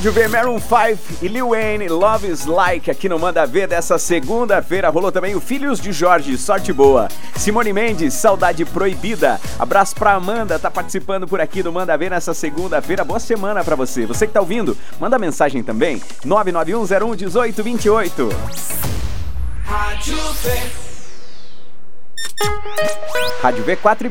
Rádio V, Maroon 5 e Lil Wayne, Love is Like, aqui no Manda Ver dessa segunda-feira. Rolou também o Filhos de Jorge, Sorte Boa. Simone Mendes, Saudade Proibida. Abraço pra Amanda, tá participando por aqui do Manda Ver nessa segunda-feira. Boa semana pra você. Você que tá ouvindo, manda mensagem também. 991011828. Rádio V. Rádio V, 4